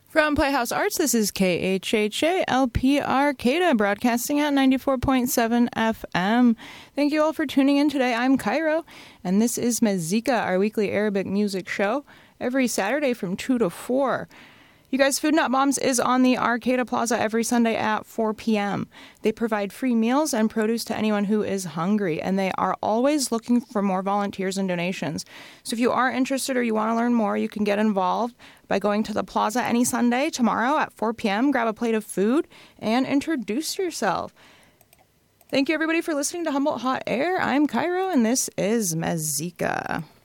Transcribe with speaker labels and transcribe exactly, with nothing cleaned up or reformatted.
Speaker 1: From Playhouse Arts, this is K H H A L P Arcata, broadcasting at ninety-four point seven F M. Thank you all for tuning in today. I'm Cairo, and this is Mezika, our weekly Arabic music show, every Saturday from two to four. You guys, Food Not Bombs is on the Arcata Plaza every Sunday at four p.m. They provide free meals and produce to anyone who is hungry, and they are always looking for more volunteers and donations. So if you are interested or you want to learn more, you can get involved by going to the plaza any Sunday tomorrow at four p.m., grab a plate of food, and introduce yourself. Thank you, everybody, for listening to Humboldt Hot Air. I'm Cairo, and this is Mezika.